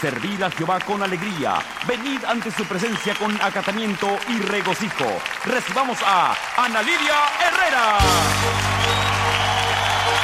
servir a Jehová con alegría. Venid ante su presencia con acatamiento y regocijo. Recibamos a Ana Lidia Herrera.